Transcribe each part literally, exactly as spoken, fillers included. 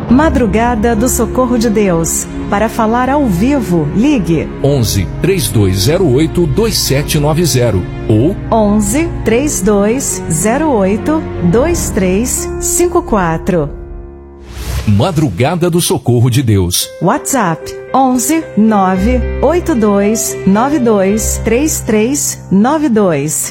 Madrugada do Socorro de Deus. Para falar ao vivo, ligue onze, três dois zero oito, dois sete nove zero ou onze, três dois zero oito, dois três cinco quatro. Madrugada do Socorro de Deus. WhatsApp onze, nove oito dois nove dois três três nove dois.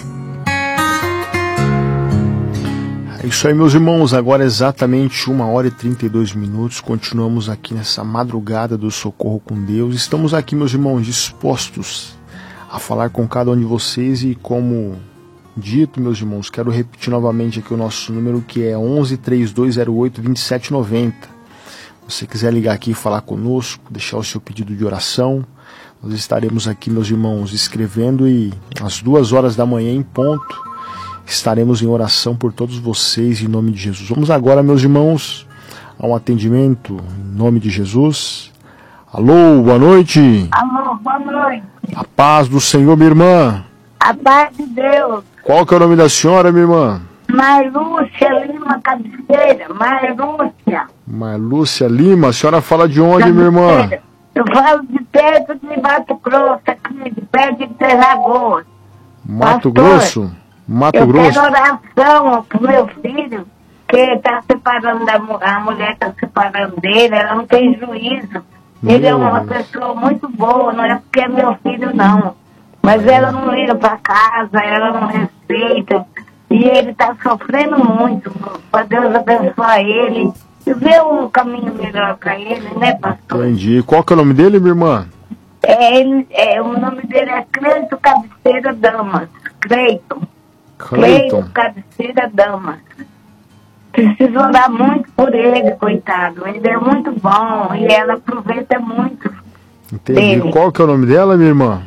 É isso aí, meus irmãos, agora é exatamente uma hora e trinta e dois minutos, continuamos aqui nessa madrugada do Socorro com Deus. Estamos aqui, meus irmãos, dispostos a falar com cada um de vocês e, como dito, meus irmãos, quero repetir novamente aqui o nosso número, que é onze, três dois zero oito, dois sete nove zero. Se você quiser ligar aqui e falar conosco, deixar o seu pedido de oração, nós estaremos aqui, meus irmãos, escrevendo, e às duas horas da manhã em ponto estaremos em oração por todos vocês, em nome de Jesus. Vamos agora, meus irmãos, a um atendimento em nome de Jesus. Alô, boa noite. Alô, boa noite. A paz do Senhor, minha irmã. A paz de Deus. Qual que é o nome da senhora, minha irmã? Marlúcia Lima Cabeceira. Marlúcia. Marlúcia Lima. A senhora fala de onde, minha irmã? Eu falo de perto de Mato Grosso, aqui, de perto de Terragoas. Mato Pastor, Grosso? Mato eu Grosso? quero oração pro meu filho, que está separando da mu- a mulher está separando dele, ela não tem juízo. Ele Meu é uma Deus. pessoa muito boa, não é porque é meu filho, não. Mas ela não liga para casa, ela não respeita. E ele está sofrendo muito. Para Deus abençoar ele e ver um caminho melhor para ele, né, pastor? Entendi. Qual que é o nome dele, minha irmã? É, ele, é, o nome dele é Cleito Cabeceira Damas. Cleiton. Cleiton. Cleiton Cabeceira Damas. Preciso orar muito por ele, coitado. Ele é muito bom e ela aproveita muito Entendi. dele. Qual que é o nome dela, minha irmã?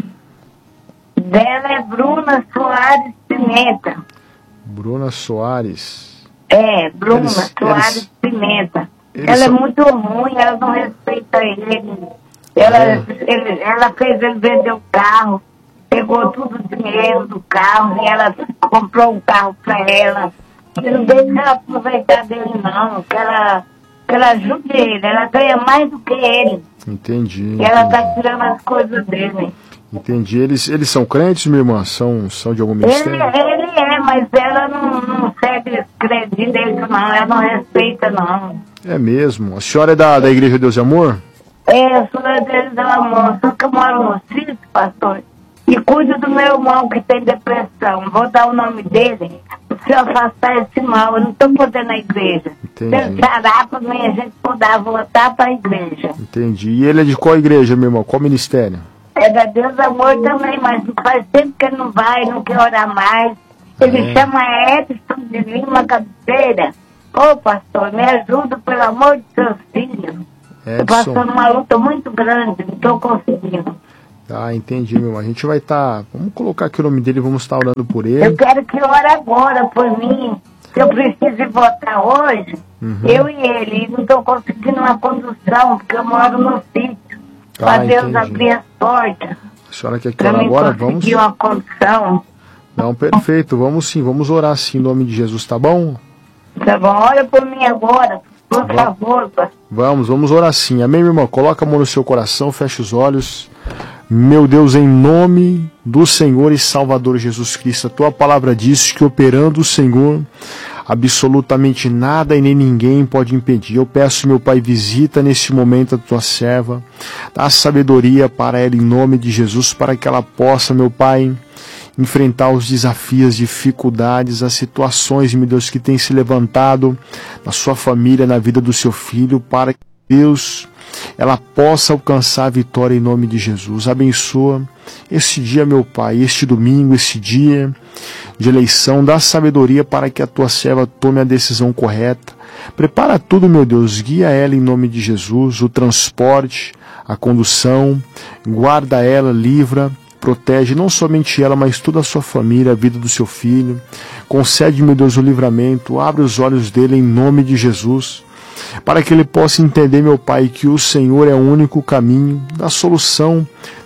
Dela é Bruna Soares Pimenta. Bruna Soares. É, Bruna Eles- Soares eles- Pimenta. eles Ela são- é muito ruim, ela não respeita ele. Ela, É. ele- ela fez ele vender o carro, pegou todo o dinheiro do carro e ela comprou um carro para ela. E não deixa ela aproveitar dele, não. Que ela, que ela ajude ele, ela ganha mais do que ele. Entendi. E ela está entendi. tirando as coisas dele. Entendi. Eles, eles são crentes, minha irmã? São, são de algum Ele, ministério? ele é, mas ela não, não segue crente dele, não. Ela não respeita, não. É mesmo. A senhora é da, da Igreja Deus e Amor? É, eu sou da Deus do Amor, só que eu moro no sítio, pastor, e cuido do meu irmão que tem depressão. Vou dar o nome dele, se eu afastar esse mal. Eu não estou podendo a igreja. Entendi. Se eu parar para mim, a gente poder voltar para a igreja. Entendi. E ele é de qual igreja, meu irmão? Qual ministério? É da Deus do Amor também, mas faz tempo que ele não vai, não quer orar mais. Ele É. chama Edson de Lima Cabeceira. Ô, pastor, me ajuda, pelo amor de seus filhos. Eu passo Edson. numa luta muito grande, não estou conseguindo. Tá, entendi, meu irmão. A gente vai estar... Vamos colocar aqui o nome dele, vamos estar orando por Eu ele. quero que ore agora por mim. Se eu preciso ir votar hoje, Uhum. eu e ele. E não estou conseguindo uma condução, porque eu moro no sítio. Tá, Para Deus entendi. abrir as portas. A senhora quer que Para ore mim agora? Vamos... conseguir uma condução. Não, perfeito. Vamos sim, vamos orar sim em nome de Jesus, tá bom? Tá bom? Olha por mim agora, por Vamos. favor, pastor. Vamos, vamos orar sim. Amém, meu irmão? Coloca a mão no seu coração, fecha os olhos. Meu Deus, em nome do Senhor e Salvador Jesus Cristo, a tua palavra diz que operando o Senhor, absolutamente nada e nem ninguém pode impedir. Eu peço, meu Pai, visita nesse momento a tua serva, dá sabedoria para ela em nome de Jesus, para que ela possa, meu Pai, enfrentar os desafios, dificuldades, as situações, meu Deus, que tem se levantado na sua família, na vida do seu filho, para que Deus, ela possa alcançar a vitória em nome de Jesus. Abençoa este dia, meu Pai, este domingo, este dia de eleição, dá sabedoria para que a tua serva tome a decisão correta. Prepara tudo, meu Deus, guia ela em nome de Jesus, o transporte, a condução, guarda ela, livra, protege não somente ela, mas toda a sua família, a vida do seu filho. Concede, meu Deus, o livramento, abre os olhos dele em nome de Jesus, para que ele possa entender, meu Pai, que o Senhor é o único caminho da solução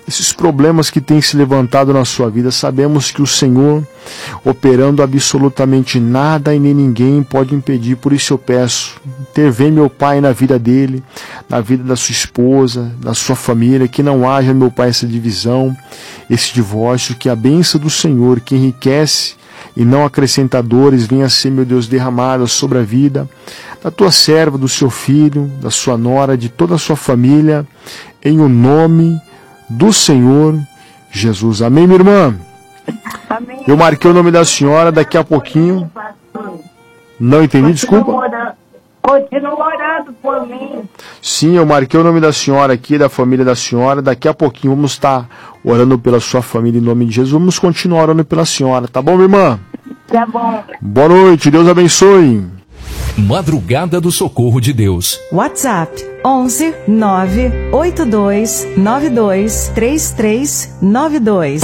esses problemas que têm se levantado na sua vida. Sabemos que o Senhor, operando absolutamente nada e nem ninguém, pode impedir. Por isso eu peço, intervém, meu Pai, na vida dele, na vida da sua esposa, da sua família, que não haja, meu Pai, essa divisão, esse divórcio, que a bênção do Senhor, que enriquece e não acrescenta dores, venha a ser, meu Deus, derramada sobre a vida da tua serva, do seu filho, da sua nora, de toda a sua família, em o nome do Senhor Jesus. Amém, minha irmã? Amém. Eu marquei o nome da senhora, daqui a pouquinho. Não entendi, desculpa. Continua orando por mim. Sim, eu marquei o nome da senhora aqui, da família da senhora. Daqui a pouquinho vamos estar orando pela sua família em nome de Jesus. Vamos continuar orando pela senhora, tá bom, minha irmã? Tá bom. Boa noite, Deus abençoe. Madrugada do Socorro de Deus. WhatsApp onze nove oito dois nove dois três três nove dois.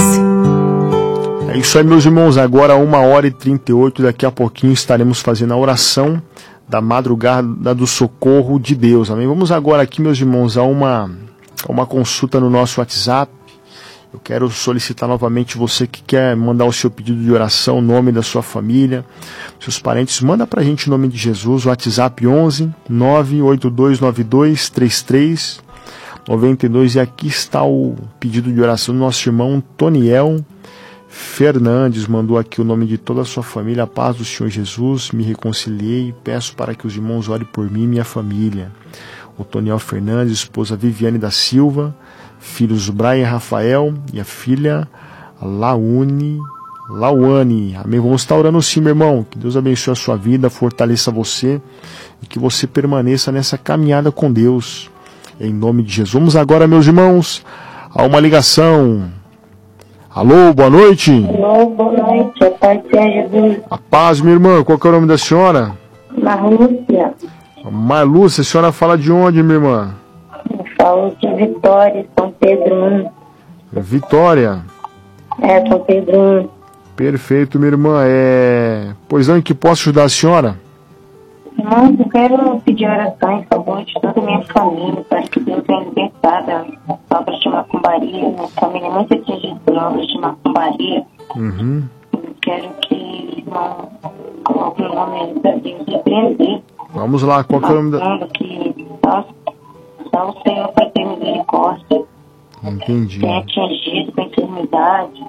É isso aí, meus irmãos. Agora uma hora e trinta e oito. Daqui a pouquinho estaremos fazendo a oração da madrugada do socorro de Deus. Amém? Vamos agora aqui, meus irmãos, a uma, a uma consulta no nosso WhatsApp. Eu quero solicitar novamente você que quer mandar o seu pedido de oração, o nome da sua família, seus parentes, manda pra gente o nome de Jesus, o WhatsApp onze nove oito dois nove dois três três nove dois. E aqui está o pedido de oração do nosso irmão Toniel Fernandes, mandou aqui o nome de toda a sua família. A paz do Senhor Jesus, me reconciliei e peço para que os irmãos orem por mim e minha família. O Toniel Fernandes, esposa Viviane da Silva, filhos Brian Rafael e a filha Laune, Lauane. Amém? Vamos estar orando sim, meu irmão. Que Deus abençoe a sua vida, fortaleça você e que você permaneça nessa caminhada com Deus. Em nome de Jesus. Vamos agora, meus irmãos, a uma ligação. Alô, boa noite. Alô, boa noite. A paz seja Jesus. A paz, minha irmã. Qual que é o nome da senhora? Marlúcia. Marlúcia. A senhora fala de onde, minha irmã? Eu falo de Vitória, São Pedro um. Vitória. É, São Pedro um. Perfeito, minha irmã. É... Pois não, em que posso ajudar a senhora? Irmão, eu quero pedir oração em favor de toda a minha família, para que Deus venha libertar das obras de macumbaria. Minha família é muito atingida por obras de macumbaria. Uhum. Eu quero que não coloque o nome da Deus repreender. Vamos lá, qual que é o nome da... Que só, só o Senhor para ter misericórdia. Entendi. Tem atingido com enfermidade.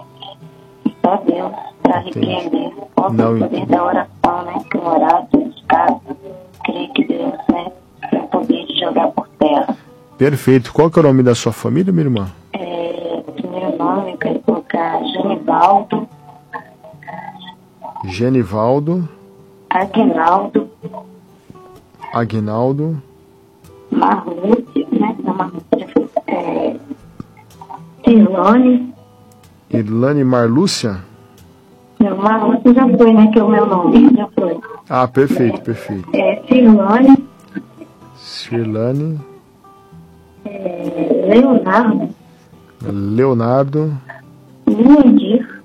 Só Deus para repreender. Qual é o poder da oração, né? Que o orar, buscar, creio que Deus, né? Tem o poder de jogar por terra. Perfeito. Qual que é o nome da sua família, minha irmã? É, primeiro nome, eu quero colocar Genivaldo. Genivaldo. Aguinaldo. Aguinaldo. Marlúcia, né? Não, Marlúcia foi. É, Cirlone. Irlane Marlúcia? Não, Marlúcia já foi, né? Que é o meu nome, já foi. Ah, perfeito, perfeito. É, Cirlone. Cirlane. É, Leonardo. Leonardo. Liandir.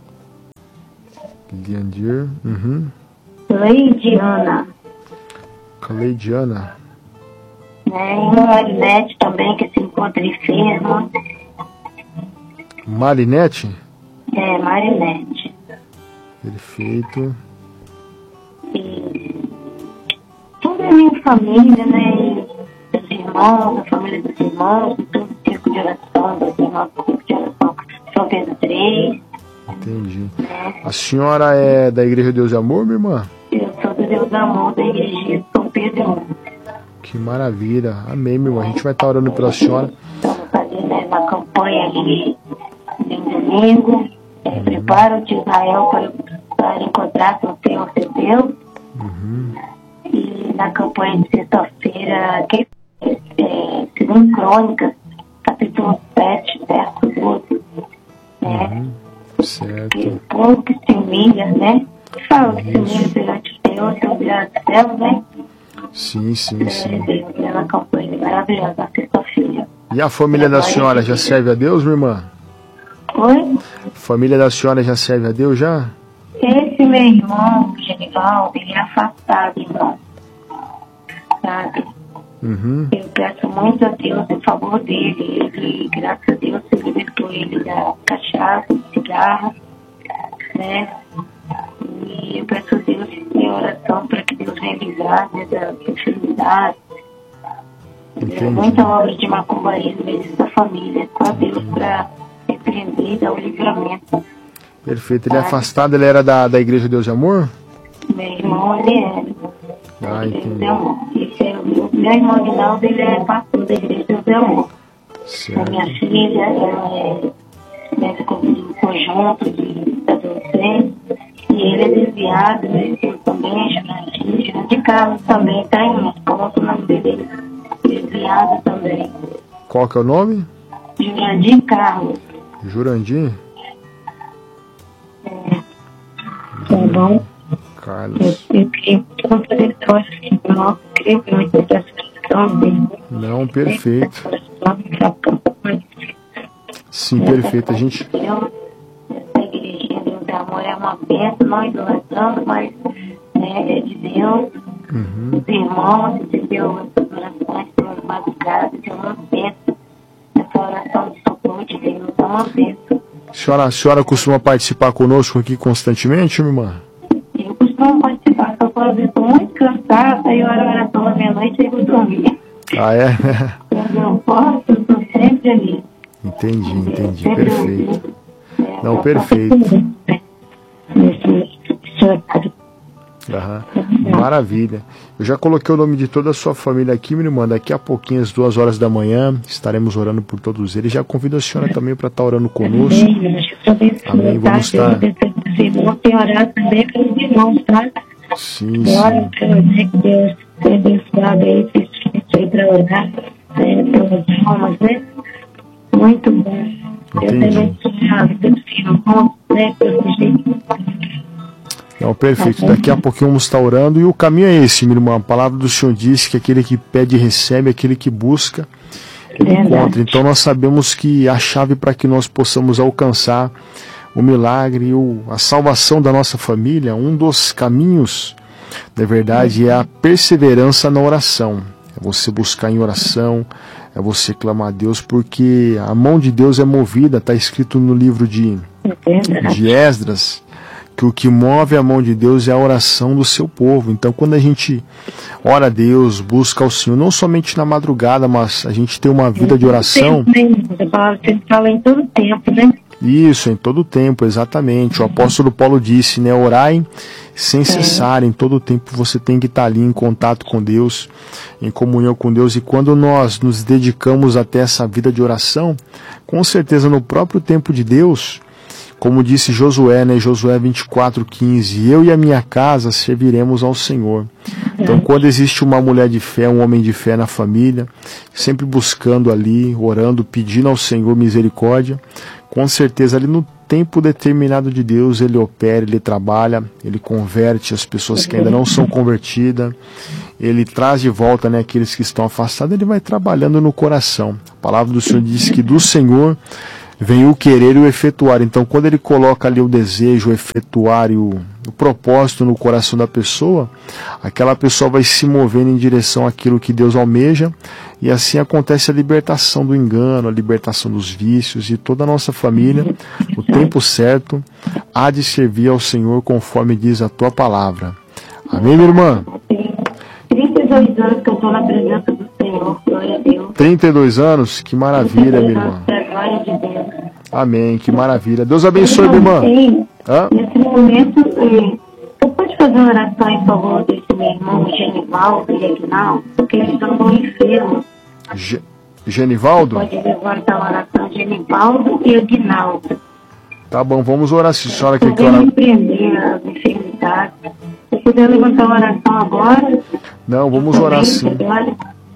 Liandir. Uhum. Leidiana. Cleidiana. Né? E uma Marinete também, que se encontra enferma. Marinete? É, Marinete. Perfeito. E toda a minha família, né? E dos irmãos, a família dos irmãos, e todo o circo de oração, dos irmãos do circo de oração, São Pedro três. Entendi. Né? A senhora é da Igreja Deus de Amor, minha irmã? Eu sou do Deus do Amor da Igreja de São Pedro um. Que maravilha. Amém, meu irmão. A gente vai estar orando pela senhora. Estamos fazendo uma campanha ali em domingo. É, uhum. Prepara-te, Israel, para, para encontrar com o Senhor seu Deus. Uhum. E na campanha de sexta-feira, que é, segundo Crônicas, capítulo sete, verso doze. Né? Uhum. Certo. E o povo que se humilha, né? Fala que se humilha perante o Senhor, seu Deus do céu, né? Sim, sim, sim. É uma campanha maravilhosa na sexta-feira. E a família da senhora já serve a Deus, minha irmã? Oi? A família da senhora já serve a Deus, já? Esse meu irmão, Genivaldo, ele é afastado, irmão. Sabe? Uhum. Eu peço muito a Deus em favor dele. Ele, graças a Deus, se libertou ele da cachaça, do cigarro, né? E eu peço a Deus em oração para que Deus realizasse essa enfermidade. É muita obra de macumbaísmo dessa família. Com a Deus para repreender e dar o livramento. Perfeito. Ele é afastado, ele era da, da Igreja Deus de Amor? Meu irmão, ele era. Ah, entendi. Esse é o meu, meu irmão Aguinaldo, ele é pastor da Igreja Deus de Amor. Certo. A minha filha, ela é médico do conjunto de adolescentes. E ele é desviado, né? Eu também, Jurandir. Jurandir Carlos também está em coloca o nome dele. Desviado também. Qual que é o nome? Jurandir Carlos. Jurandir? É. Tá bom? Carlos. Eu, eu queria muito eu acho que eu queria muito essa questão dele. Não, perfeito. Sim, perfeito. A gente... Essa igrejinha Deus de Amor é uma bênção, não idolatrando, mas né, é de Deus. Uhum. Os irmãos, entendeu? Essas orações pelas madrugadas, é uma bênção. Essa oração de socorro de Deus é uma bênção. A senhora, a senhora costuma participar conosco aqui constantemente, minha irmã? Eu costumo participar, só que eu estou muito cansada, aí eu oro a oração da meia-noite e eu vou dormir. Ah, é? Quando eu posso, eu estou sempre ali. Entendi, entendi. Sempre Perfeito. é, Não, perfeito. Nesse horário. Aham. Maravilha. Eu já coloquei o nome de toda a sua família aqui, minha irmã. Daqui a pouquinho, às duas horas da manhã, estaremos orando por todos eles. Já convido a senhora também para estar orando conosco. Amém. Vamos estar. Vou ter orado também pelos irmãos, tá? Sim, Glória sim. a Deus, que Deus tenha abençoado aí, fez aí para orar, né, pelas almas, né? Muito bom. Deus Entendi. abençoado, pelos irmãos, né? Pelo jeito. Não, perfeito. Daqui a pouquinho vamos estar orando. E o caminho é esse, minha irmã. A palavra do Senhor diz que aquele que pede recebe, aquele que busca ele encontra. Então nós sabemos que a chave para que nós possamos alcançar o milagre, o, a salvação da nossa família, um dos caminhos, na verdade, é a perseverança na oração. É você buscar em oração, é você clamar a Deus, porque a mão de Deus é movida, está escrito no livro de, de Esdras, que o que move a mão de Deus é a oração do seu povo. Então, quando a gente ora a Deus, busca ao Senhor, não somente na madrugada, mas a gente tem uma vida de oração. Você fala em todo tempo, né? Isso, em todo tempo, exatamente. O apóstolo Paulo disse, né? Orai sem cessar, em todo tempo você tem que estar ali em contato com Deus, em comunhão com Deus. E quando nós nos dedicamos até essa vida de oração, com certeza no próprio tempo de Deus, como disse Josué, né? Josué vinte e quatro, quinze, eu e a minha casa serviremos ao Senhor. Então, quando existe uma mulher de fé, um homem de fé na família, sempre buscando ali, orando, pedindo ao Senhor misericórdia, com certeza ali no tempo determinado de Deus, ele opera, ele trabalha, ele converte as pessoas que ainda não são convertidas, ele traz de volta, né, aqueles que estão afastados, ele vai trabalhando no coração. A palavra do Senhor diz que do Senhor vem o querer e o efetuar. Então, quando ele coloca ali o desejo, o efetuar e o, o propósito no coração da pessoa, aquela pessoa vai se movendo em direção àquilo que Deus almeja, e assim acontece a libertação do engano, a libertação dos vícios, e toda a nossa família, no tempo certo, há de servir ao Senhor conforme diz a tua palavra. Amém, minha irmã? trinta e dois anos que eu estou na presença do Senhor, glória a Deus. trinta e dois anos? Que maravilha, minha irmã. Glória de Deus. Amém, que maravilha. Deus abençoe, minha irmã. Hã? Nesse momento, você pode fazer uma oração em favor desse meu irmão Genivaldo e Aguinaldo, porque eles estão enfermos. Ge- Genivaldo? Pode levantar uma oração Genivaldo e Aguinaldo. Tá bom, vamos orar. Se a senhora quer que Poder orar. repreender as enfermidades. Se puder levantar uma oração agora. Não, vamos orar sim. Olha,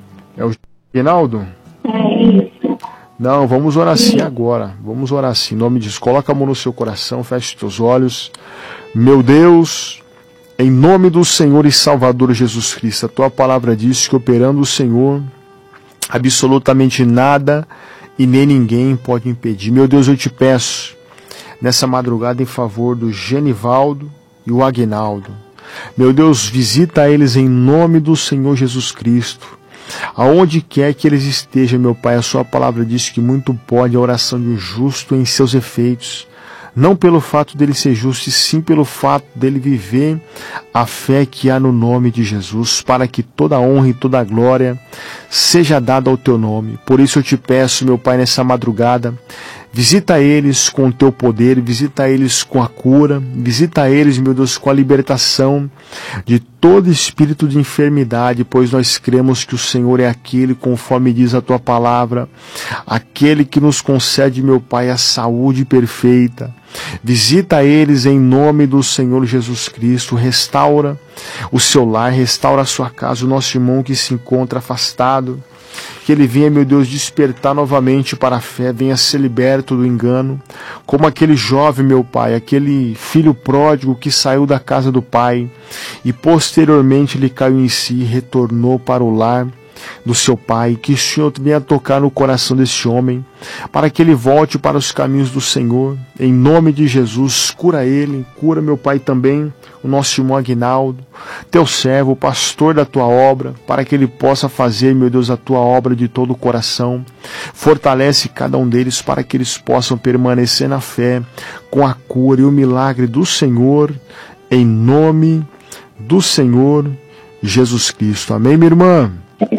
É o Reinaldo? é isso. Não, vamos orar sim agora. Vamos orar sim. Em nome de Jesus, coloca a mão no seu coração, feche os teus olhos. Meu Deus, em nome do Senhor e Salvador Jesus Cristo, a tua palavra diz que operando o Senhor, absolutamente nada e nem ninguém pode impedir. Meu Deus, eu te peço, nessa madrugada, em favor do Genivaldo e o Aguinaldo. Meu Deus, visita eles em nome do Senhor Jesus Cristo. Aonde quer que eles estejam, meu Pai, a sua palavra diz que muito pode a oração de um justo em seus efeitos. Não pelo fato dele ser justo, e sim pelo fato dele viver a fé que há no nome de Jesus, para que toda a honra e toda a glória seja dada ao teu nome. Por isso eu te peço, meu Pai, nessa madrugada, visita eles com o teu poder, visita eles com a cura, visita eles, meu Deus, com a libertação de todo espírito de enfermidade, pois nós cremos que o Senhor é aquele, conforme diz a tua palavra, aquele que nos concede, meu Pai, a saúde perfeita. Visita eles em nome do Senhor Jesus Cristo, restaura o seu lar, restaura a sua casa, o nosso irmão que se encontra afastado, que ele venha, meu Deus, despertar novamente para a fé, venha ser liberto do engano, como aquele jovem, meu Pai, aquele filho pródigo que saiu da casa do pai e posteriormente ele caiu em si e retornou para o lar do seu pai. Que o Senhor venha tocar no coração desse homem, para que ele volte para os caminhos do Senhor, em nome de Jesus. Cura ele, cura, meu Pai, também o nosso irmão Aguinaldo, teu servo, pastor da tua obra, para que ele possa fazer, meu Deus, a tua obra de todo o coração. Fortalece cada um deles para que eles possam permanecer na fé, com a cura e o milagre do Senhor, em nome do Senhor Jesus Cristo. Amém, minha irmã?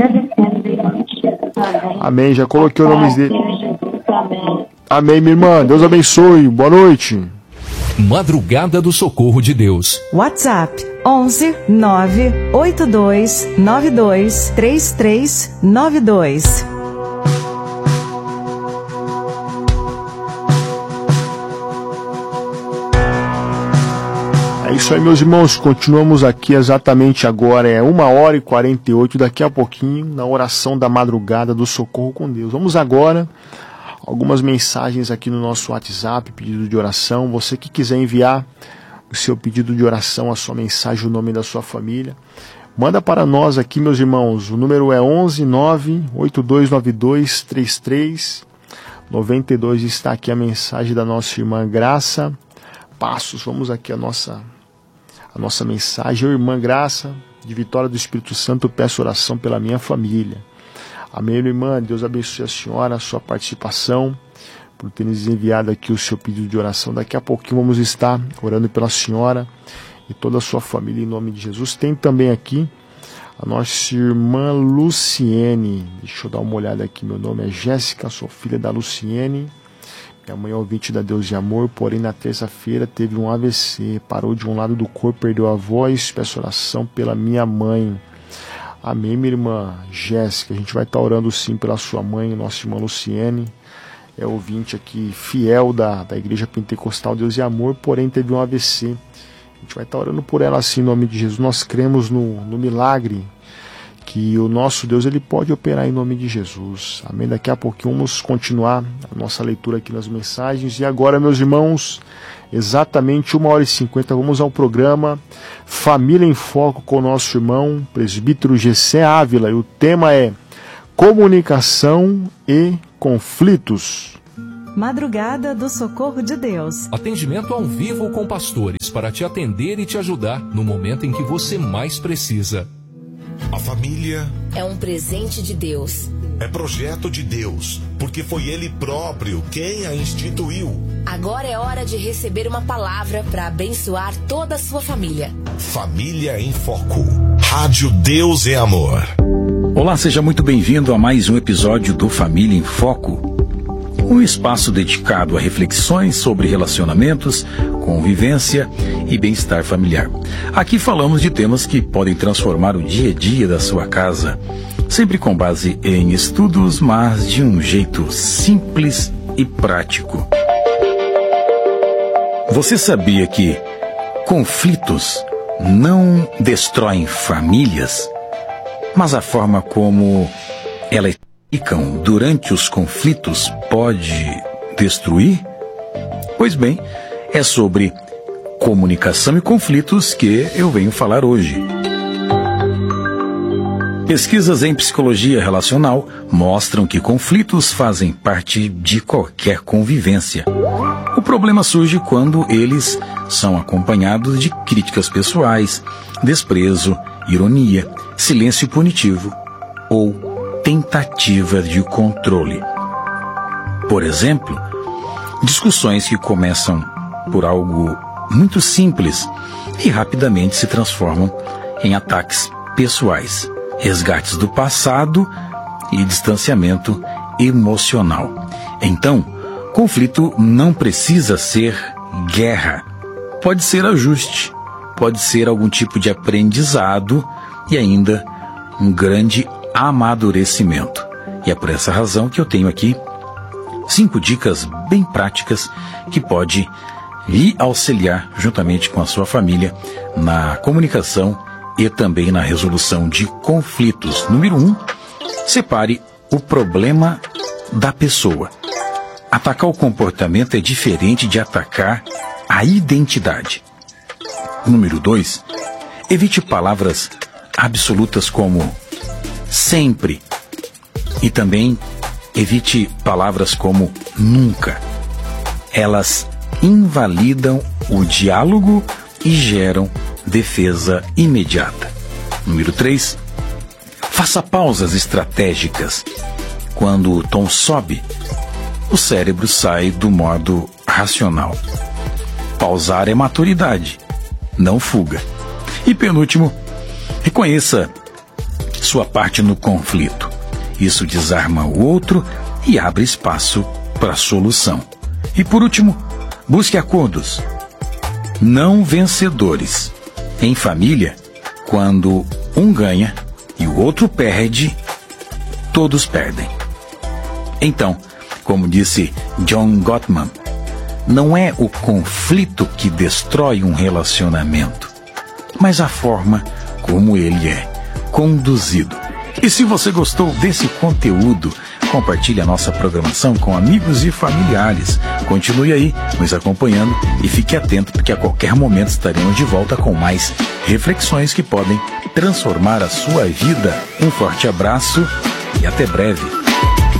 Amém, já coloquei o nome dele. Amém, minha irmã, Deus abençoe, boa noite. Madrugada do Socorro de Deus. WhatsApp onze nove oito dois nove dois três três nove dois. É isso aí, meus irmãos, continuamos aqui exatamente agora, é uma hora e quarenta e oito, daqui a pouquinho, na oração da madrugada do Socorro com Deus. Vamos agora, algumas mensagens aqui no nosso WhatsApp, pedido de oração. Você que quiser enviar o seu pedido de oração, a sua mensagem, o nome da sua família, manda para nós aqui, meus irmãos. O número é onze nove oito dois nove dois três três nove dois. Está aqui a mensagem da nossa irmã Graça Passos. Vamos aqui a nossa... A nossa mensagem: eu, irmã Graça, de Vitória do Espírito Santo, peço oração pela minha família. Amém, irmã. Deus abençoe a senhora, a sua participação, por ter nos enviado aqui o seu pedido de oração. Daqui a pouquinho vamos estar orando pela senhora e toda a sua família, em nome de Jesus. Tem também aqui a nossa irmã Luciene. Deixa eu dar uma olhada aqui. Meu nome é Jéssica, sou filha da Luciene. Minha mãe é ouvinte da Deus de Amor, porém na terça-feira teve um A V C, parou de um lado do corpo, perdeu a voz. Peço oração pela minha mãe. Amém, minha irmã Jéssica. A gente vai estar orando sim pela sua mãe, nossa irmã Luciene. É ouvinte aqui, fiel da, da Igreja Pentecostal Deus de Amor, porém teve um A V C. A gente vai estar orando por ela assim, em nome de Jesus. Nós cremos no, no milagre que o nosso Deus ele pode operar em nome de Jesus. Amém? Daqui a pouquinho vamos continuar a nossa leitura aqui nas mensagens. E agora, meus irmãos, exatamente uma hora e cinquenta, vamos ao programa Família em Foco com o nosso irmão presbítero Gessé Ávila. E o tema é comunicação e conflitos. Madrugada do Socorro de Deus. Atendimento ao vivo com pastores para te atender e te ajudar no momento em que você mais precisa. A família é um presente de Deus. É projeto de Deus, porque foi Ele próprio quem a instituiu. Agora é hora de receber uma palavra para abençoar toda a sua família. Família em Foco. Rádio Deus é Amor. Olá, seja muito bem-vindo a mais um episódio do Família em Foco. Um espaço dedicado a reflexões sobre relacionamentos, convivência e bem-estar familiar. Aqui falamos de temas que podem transformar o dia a dia da sua casa, sempre com base em estudos, mas de um jeito simples e prático. Você sabia que conflitos não destroem famílias, mas a forma como elas ficam durante os conflitos pode destruir? Pois bem, é sobre comunicação e conflitos que eu venho falar hoje. Pesquisas em psicologia relacional mostram que conflitos fazem parte de qualquer convivência. O problema surge quando eles são acompanhados de críticas pessoais, desprezo, ironia, silêncio punitivo ou tentativa de controle. Por exemplo, discussões que começam por algo muito simples e rapidamente se transformam em ataques pessoais, resgates do passado e distanciamento emocional. Então, conflito não precisa ser guerra. Pode ser ajuste, pode ser algum tipo de aprendizado e ainda um grande amadurecimento. E é por essa razão que eu tenho aqui cinco dicas bem práticas que pode lhe auxiliar juntamente com a sua família na comunicação e também na resolução de conflitos. Número um, separe o problema da pessoa. Atacar o comportamento é diferente de atacar a identidade. Número dois, evite palavras absolutas como sempre e também evite palavras como nunca. Elas invalidam o diálogo e geram defesa imediata. Número três, faça pausas estratégicas. Quando o tom sobe, o cérebro sai do modo racional. Pausar é maturidade, não fuga. E penúltimo, reconheça sua parte no conflito. Isso desarma o outro e abre espaço para a solução. E por último, busque acordos, não vencedores. Em família, quando um ganha e o outro perde, todos perdem. Então, como disse John Gottman, não é o conflito que destrói um relacionamento, mas a forma como ele é conduzido. E se você gostou desse conteúdo, compartilhe a nossa programação com amigos e familiares. Continue aí nos acompanhando e fique atento, porque a qualquer momento estaremos de volta com mais reflexões que podem transformar a sua vida. Um forte abraço e até breve.